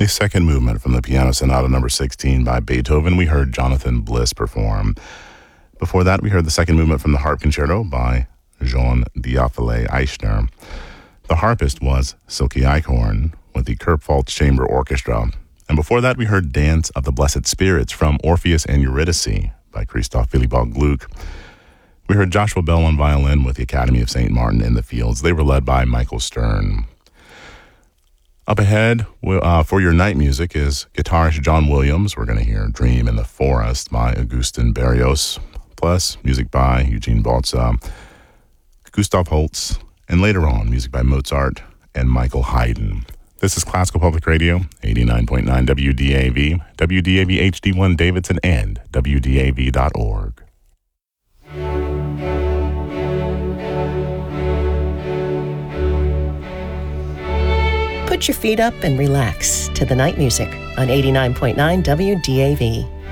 The second movement from the Piano Sonata number 16 by Beethoven, we heard Jonathan Bliss perform. Before that, we heard the second movement from the Harp Concerto by Jean Diaphile Eichner. The harpist was Silke Eichhorn with the Kurpfalz Chamber Orchestra. And before that, we heard Dance of the Blessed Spirits from Orpheus and Eurydice by Christoph Willibald Gluck. We heard Joshua Bell on violin with the Academy of St. Martin in the Fields. They were led by Michael Stern. Up ahead for your night music is guitarist John Williams. We're going to hear Dream in the Forest by Augustin Berrios, plus music by Eugene Balza, Gustav Holst, and later on, music by Mozart and Michael Haydn. This is Classical Public Radio, 89.9 WDAV, WDAV HD1 Davidson, and WDAV.org. Put your feet up and relax to the night music on 89.9 WDAV.